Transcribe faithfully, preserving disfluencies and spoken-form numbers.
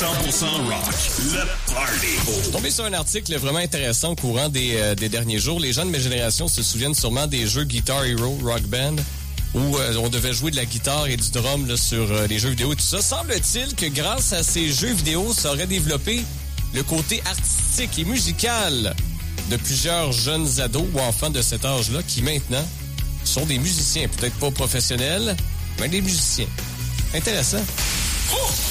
cent pour cent rock, le party. Je suis tombé sur un article vraiment intéressant au courant des, euh, des derniers jours. Les jeunes de ma génération se souviennent sûrement des jeux Guitar Hero, Rock Band, où euh, on devait jouer de la guitare et du drum là, sur euh, les jeux vidéo et tout ça. Semble-t-il que grâce à ces jeux vidéo, ça aurait développé le côté artistique et musical de plusieurs jeunes ados ou enfants de cet âge-là qui maintenant sont des musiciens. Peut-être pas professionnels, mais des musiciens. Intéressant. Oh!